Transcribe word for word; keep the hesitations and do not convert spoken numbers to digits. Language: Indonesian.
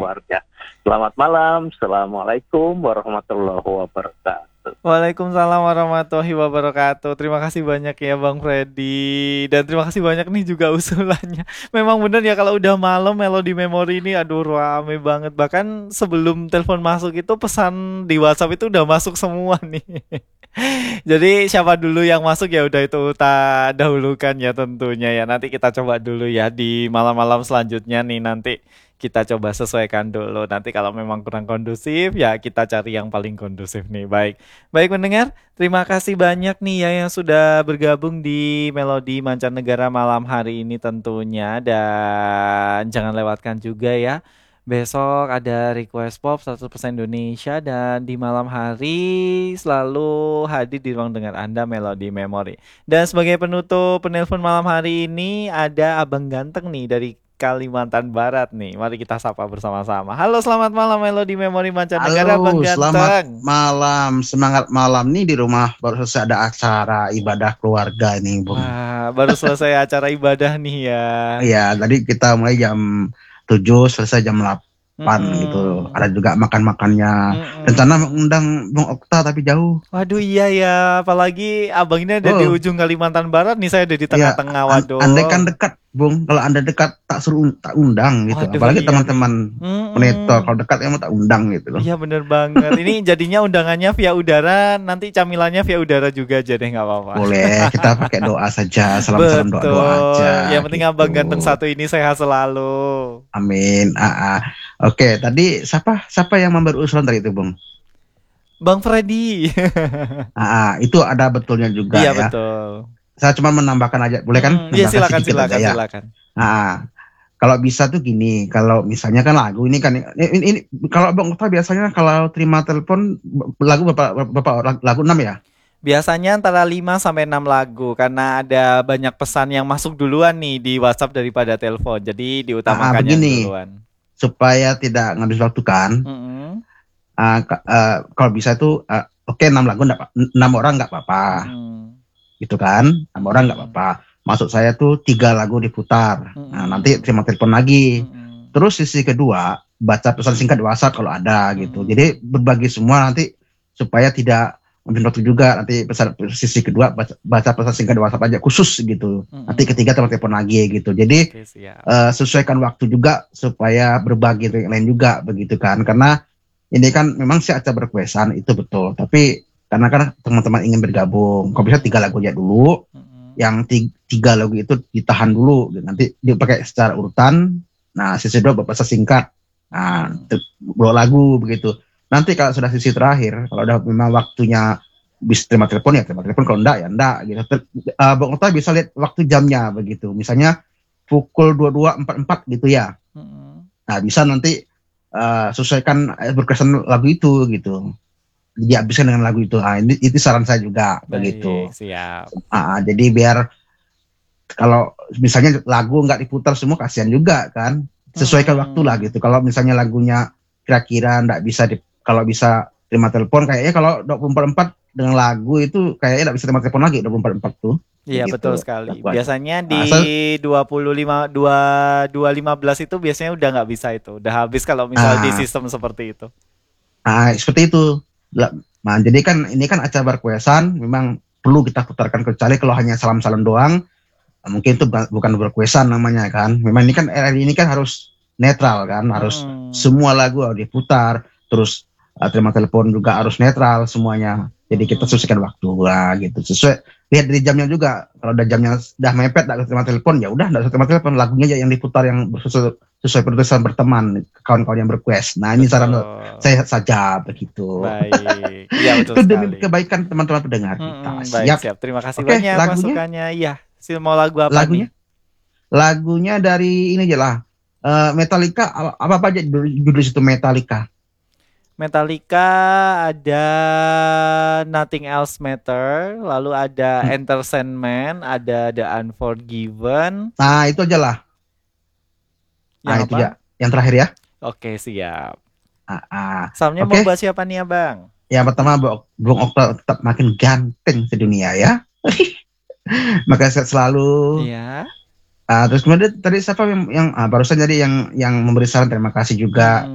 keluarga. Selamat malam. Assalamualaikum warahmatullahi wabarakatuh. Waalaikumsalam warahmatullahi wabarakatuh. Terima kasih banyak ya Bang Freddy. Dan terima kasih banyak nih juga usulannya. Memang bener ya kalau udah malam Melodi Memory ini aduh rame banget. Bahkan sebelum telepon masuk itu pesan di WhatsApp itu udah masuk semua nih. Jadi siapa dulu yang masuk ya udah itu kita dahulukan ya tentunya ya. Nanti kita coba dulu ya di malam-malam selanjutnya nih nanti kita coba sesuaikan dulu. Nanti kalau memang kurang kondusif ya kita cari yang paling kondusif nih. Baik. Baik mendengar, terima kasih banyak nih ya yang sudah bergabung di Melodi Mancanegara malam hari ini tentunya. Dan jangan lewatkan juga ya, besok ada Request Pop seratus persen Indonesia. Dan di malam hari selalu hadir di ruang dengar Anda Melodi Memory. Dan sebagai penutup penelpon malam hari ini ada Abang Ganteng nih dari Kalimantan Barat nih. Mari kita sapa bersama-sama. Halo, selamat malam Melodi Memory Mancanegara, Bang Halo, selamat Ganteng. malam. Semangat malam nih di rumah baru selesai ada acara ibadah keluarga nih, Bung. Wah, baru selesai acara ibadah nih ya. Iya, tadi kita mulai jam tujuh, selesai jam delapan Mm-mm. gitu. Ada juga makan-makannya. Mm-mm. Rencana mengundang Bung Okta tapi jauh. Waduh iya ya, apalagi abang ini ada di Oh, ujung Kalimantan Barat nih, saya ada di ya, tengah-tengah. an- Waduh. andai kan dekat, Bung. Kalau Anda dekat tak suruh un- tak undang gitu. Waduh Apalagi iya nih. teman-teman monitor Mm-mm. kalau dekat emang tak undang gitu loh. Iya bener banget. Ini jadinya undangannya via udara, nanti camilannya via udara juga aja deh, nggak apa-apa. Boleh, kita pakai doa saja, salam-salam doa-doa aja Betul. Yang penting abang ganteng gitu. satu ini sehat selalu. Amin. Ah, ah. Oke, tadi siapa siapa yang memberi usulan tadi itu, Bung? Bang Freddy. Ah, ah, itu ada betulnya juga Iya ya. betul. Saya cuma menambahkan aja, boleh kan? Mm, iya Menambahkan silakan sedikit silakan aja ya. silakan. Ah, ah. Kalau bisa tuh gini, kalau misalnya kan lagu ini kan ini, ini, ini kalau Bang Okta biasanya kalau terima telepon lagu berapa berapa lagu enam ya? Biasanya antara lima sampai enam lagu karena ada banyak pesan yang masuk duluan nih di WhatsApp daripada telepon. Jadi Ah, ah, diutamakan yang begini, duluan. supaya tidak ngabis waktu kan. Mm-mm. Ah, ka- ah, kalau bisa tuh ah, oke enam lagu enggak, enam orang nggak apa-apa, Mm-mm. gitu kan? Enam orang nggak Mm-mm. apa-apa. Maksud saya tuh tiga lagu diputar. Nah, nanti Mm-mm. terima telepon lagi. Mm-mm. Terus sisi kedua, baca pesan singkat di WhatsApp kalau ada gitu. Mm-mm. Jadi berbagi semua nanti supaya tidak ambil waktu juga. Nanti pesan sisi kedua baca, baca pesan singkat di WhatsApp aja khusus gitu. Nanti Mm-mm. ketiga telepon telepon lagi gitu. Jadi Oke siap. eh, sesuaikan waktu juga supaya berbagi dengan yang lain juga begitu kan. Karena ini kan memang sih acara berkuesan itu betul. Tapi karena kan teman-teman ingin bergabung, kalau bisa tiga lagu aja dulu. Mm-mm. Yang tiga, tiga lagu itu ditahan dulu, nanti dipakai secara urutan. Nah, sisi dua bapak singkat. Nah, Mm. te- dua lagu begitu. Nanti kalau sudah sisi terakhir, kalau udah memang waktunya bisa terima telepon ya terima telepon, kalau enggak ya enggak gitu. Ter- uh, Bang Okta bisa lihat waktu jamnya begitu. Misalnya pukul dua puluh dua empat puluh empat gitu ya. Mm-mm. Nah, bisa nanti uh, sesuaikan eh, berkesan lagu itu gitu. Dihabiskan dengan lagu itu. Ah, ini itu saran saya juga begitu. Baik siap. Ah, jadi biar kalau misalnya lagu nggak diputar semua kasihan juga kan, sesuaikan waktu lah Mm-mm. gitu. Kalau misalnya lagunya kira-kira nggak bisa di, kalau bisa terima telepon kayaknya kalau dua puluh empat empat dengan lagu itu kayaknya nggak bisa terima telepon lagi dua puluh empat empat tuh Iya begitu betul sekali. lagu aja. Biasanya Ah, di saya- dua puluh lima dua dua lima belas itu biasanya udah nggak bisa itu. Udah habis kalau misal di ah, sistem seperti itu. ah, seperti itu. Lah, nah, jadi kan ini kan acara berkuesan memang perlu kita putarkan, kecuali kalau hanya salam-salam doang. Nah, mungkin itu bukan bukan berkuesan namanya kan. Memang ini kan R R I ini kan harus netral kan, harus Mm-mm. semua lagu harus diputar, terus uh, terima telepon juga harus netral semuanya. Jadi kita Mm-mm. sesuaikan waktu lah gitu. Sesuai lihat dari jamnya juga. Kalau udah jamnya udah mepet enggak terima telepon ya udah enggak usah terima telepon, lagunya aja yang diputar yang sesuai sesuai keputusan berteman kawan-kawan yang request. Nah, ini saran Betul. saya saja begitu. Baik. Iya betul Itu demi sekali. kebaikan teman-teman pendengar kita. Mm-mm. Baik Siap. siap. Terima kasih Oke, banyak lagunya masukannya. Iya. Sil mau lagu apa lagunya nih? lagunya dari ini aja lah. Eh, Metallica apa apa aja judul judul situ Metallica. Metallica ada Nothing Else Matter, lalu ada Hmm. Enter Sandman, ada The Unforgiven. Nah, itu aja lah. Yang Nah, itu apa? ya. Yang terakhir ya. Oke siap. Ah, ah. Soundnya Oke. mau bahas siapa nih abang? Yang pertama Bu- Bung Okta tetap makin ganteng sedunia ya. Maka sehat selalu. Iya. Ah, terus kemudian tadi siapa yang, yang ah, barusan jadi yang yang memberi saran, terima kasih juga. Mm-mm.